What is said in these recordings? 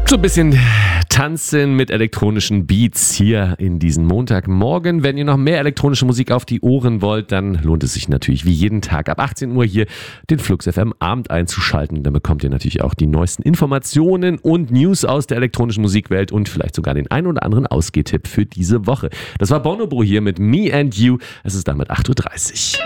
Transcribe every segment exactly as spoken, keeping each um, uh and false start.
So ein bisschen tanzen mit elektronischen Beats hier in diesem Montagmorgen. Wenn ihr noch mehr elektronische Musik auf die Ohren wollt, dann lohnt es sich natürlich wie jeden Tag ab achtzehn Uhr hier den Flux F M Abend einzuschalten. Dann bekommt ihr natürlich auch die neuesten Informationen und News aus der elektronischen Musikwelt und vielleicht sogar den ein oder anderen Ausgehtipp für diese Woche. Das war Bonobo hier mit Me and You. Es ist damit acht Uhr dreißig.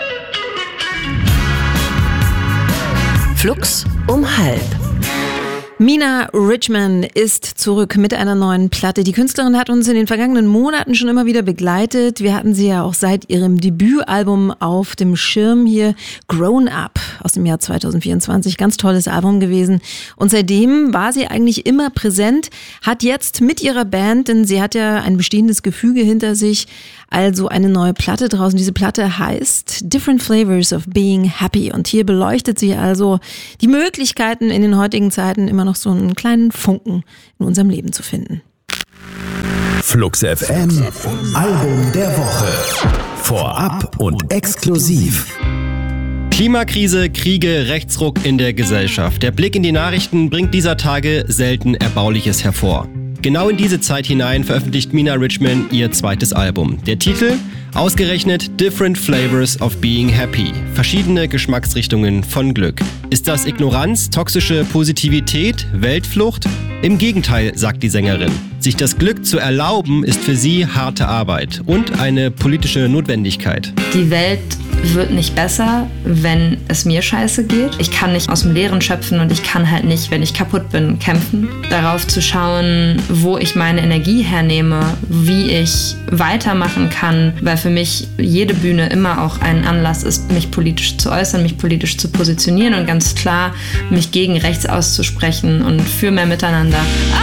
Flux um halb. Mina Richman ist zurück mit einer neuen Platte. Die Künstlerin hat uns in den vergangenen Monaten schon immer wieder begleitet. Wir hatten sie ja auch seit ihrem Debütalbum auf dem Schirm hier. Grown Up aus dem Jahr zwanzig vierundzwanzig. Ganz tolles Album gewesen. Und seitdem war sie eigentlich immer präsent, hat jetzt mit ihrer Band, denn sie hat ja ein bestehendes Gefüge hinter sich, also eine neue Platte draußen. Diese Platte heißt Different Flavors of Being Happy. Und hier beleuchtet sie also die Möglichkeiten in den heutigen Zeiten immer noch so einen kleinen Funken in unserem Leben zu finden. Flux F M, Album der Woche. Vorab und exklusiv. Klimakrise, Kriege, Rechtsruck in der Gesellschaft. Der Blick in die Nachrichten bringt dieser Tage selten Erbauliches hervor. Genau in diese Zeit hinein veröffentlicht Mina Richman ihr zweites Album. Der Titel? Ausgerechnet Different Flavors of Being Happy. Verschiedene Geschmacksrichtungen von Glück. Ist das Ignoranz, toxische Positivität, Weltflucht? Im Gegenteil, sagt die Sängerin. Sich das Glück zu erlauben, ist für sie harte Arbeit und eine politische Notwendigkeit. Die Welt wird nicht besser, wenn es mir scheiße geht. Ich kann nicht aus dem Leeren schöpfen und ich kann halt nicht, wenn ich kaputt bin, kämpfen. Darauf zu schauen, wo ich meine Energie hernehme, wie ich weitermachen kann, weil für mich jede Bühne immer auch ein Anlass ist, mich politisch zu äußern, mich politisch zu positionieren und ganz klar mich gegen rechts auszusprechen und für mehr Miteinander.